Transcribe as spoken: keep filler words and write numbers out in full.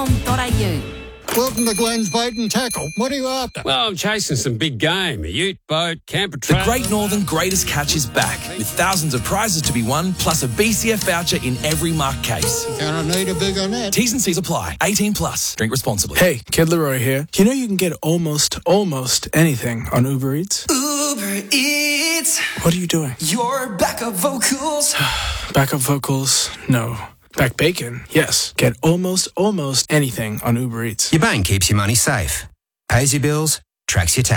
com dot a u. Welcome to Glenn's Bait and Tackle. What are you after? Well, I'm chasing some big game. A ute, boat, camper trailer. The Great Northern Greatest Catch is back with thousands of prizes to be won, plus a B C F voucher in every marked case. Gonna need a bigger net. T's and C's apply. eighteen plus. Drink responsibly. Hey, Kid Leroy here. You know you can get almost, almost anything on Uber Eats? Uber Eats. What are you doing? Your backup vocals. Backup vocals? No. Back bacon? Yes. Get almost, almost anything on Uber Eats. Your bank keeps your money safe, pays your bills, tracks your tax.